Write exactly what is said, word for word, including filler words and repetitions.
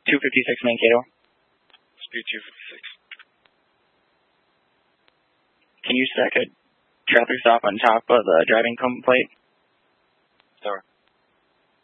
two fifty-six Mankato. Speed two fifty-six. Can you stack a traffic stop on top of the driving complaint? Sure.